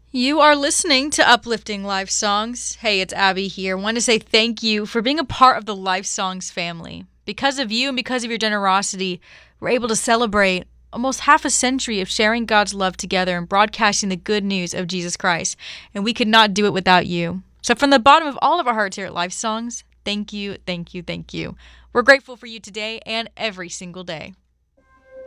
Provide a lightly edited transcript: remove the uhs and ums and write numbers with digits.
You are listening to Uplifting Life Songs. Hey, it's Abby here. I want to say thank you for being a part of the Life Songs family. Because of you and because of your generosity, we're able to celebrate almost half a century of sharing God's love together and broadcasting the good news of Jesus Christ. And we could not do it without you. So, from the bottom of all of our hearts here at Life Songs, thank you, thank you, thank you. We're grateful for you today and every single day.